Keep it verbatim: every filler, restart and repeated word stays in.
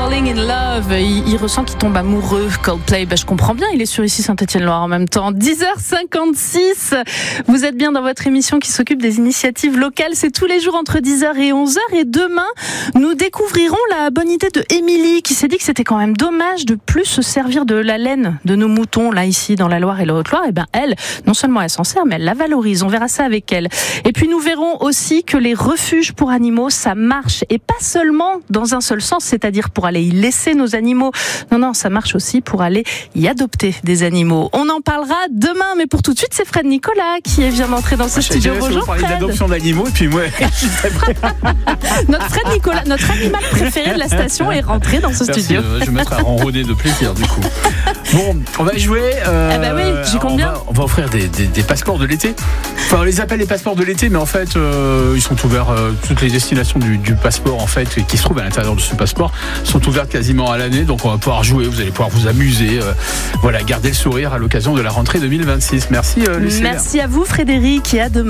Falling in Love. Il, il ressent qu'il tombe amoureux. Coldplay, ben, je comprends bien, il est sur ici Saint-Étienne-Loire en même temps. dix heures cinquante-six. Vous êtes bien dans votre émission qui s'occupe des initiatives locales. C'est tous les jours entre dix heures et onze heures. Et demain, nous découvrirons la bonne idée de Émilie qui s'est dit que c'était quand même dommage de plus se servir de la laine de nos moutons là ici dans la Loire et la Haute-Loire. Et ben elle, non seulement elle s'en sert, mais elle la valorise. On verra ça avec elle. Et puis nous verrons aussi que les refuges pour animaux, ça marche. Et pas seulement dans un seul sens, c'est-à-dire pour aller y laisser nos animaux. Non, non, ça marche aussi pour aller y adopter des animaux. On en parlera demain, mais pour tout de suite, c'est Fred Nicolas qui vient d'entrer dans ce ah, studio. Bonjour Fred. Fred. D'adoption d'animaux, et puis moi, je suis très prêt. Notre Fred Nicolas, notre animal préféré de la station est rentré dans ce Merci, studio. Euh, je vais me mettre à ronronner de plaisir du coup. Bon, on va jouer. Euh, ah bah oui, j'y compte on bien. Va, on va offrir des, des, des passeports de l'été. Enfin, on les appelle les passeports de l'été, mais en fait, euh, ils sont ouverts. Euh, toutes les destinations du, du passeport, en fait, qui se trouvent à l'intérieur de ce passeport, sont ouvertes quasiment à l'année. Donc, on va pouvoir jouer. Vous allez pouvoir vous amuser. Euh, voilà, garder le sourire à l'occasion de la rentrée deux mille vingt-six. Merci, euh, Lucie. Merci à vous, Frédéric, et à demain.